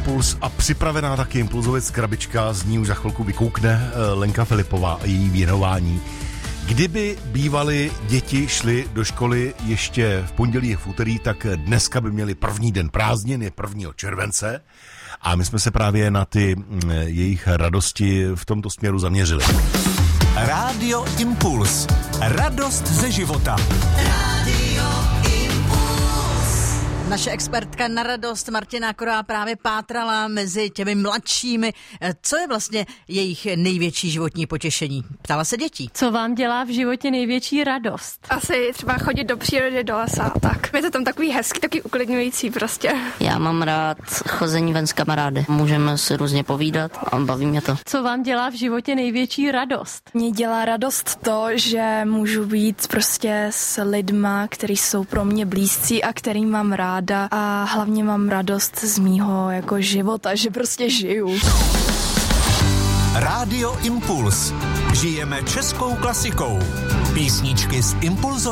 Impuls a připravená taky Impulzovec krabička, z ní už za chvilku vykoukne Lenka Filipová a její věnování. Kdyby bývaly děti šly do školy ještě v pondělí a v úterý, tak dneska by měli první den prázdnin, je 1. července a my jsme se právě na ty jejich radosti v tomto směru zaměřili. Rádio Impuls. Radost ze života. Rádio Naše expertka na radost Martina Korá právě pátrala mezi těmi mladšími. Co je vlastně jejich největší životní potěšení? Ptala se dětí. Co vám dělá v životě největší radost? Asi třeba chodit do přírody, do lesa a tak. Je to tam takový hezký, taky uklidňující prostě. Já mám rád chození ven s kamarády. Můžeme si různě povídat a baví mě to. Co vám dělá v životě největší radost? Mně dělá radost to, že můžu být prostě s lidma, kteří jsou pro mě blízcí a kterým mám ráda a hlavně mám radost z mýho jako života, že prostě žiju. Rádio Impuls. Žijeme českou klasikou. Písničky z Impulzu.